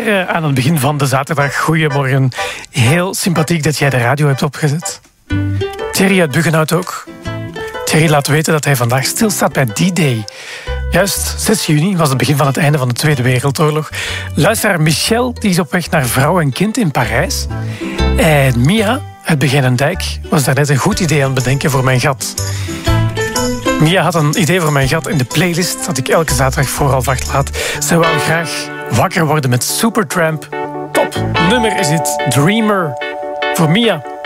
Hier aan het begin van de zaterdag. Goedemorgen. Heel sympathiek dat jij de radio hebt opgezet. Thierry uit Buggenhout ook. Thierry laat weten dat hij vandaag stilstaat bij D-Day. Juist, 6 juni was het begin van het einde van de Tweede Wereldoorlog. Luisteraar Michel die is op weg naar vrouw en kind in Parijs. En Mia uit Begijnendijk was daarnet een goed idee aan het bedenken voor mijn gat. Mia had een idee voor mijn gat in de playlist dat ik elke zaterdag vooral laat. Ze wou graag wakker worden met Supertramp. Top nummer is dit, Dreamer. Voor Mia.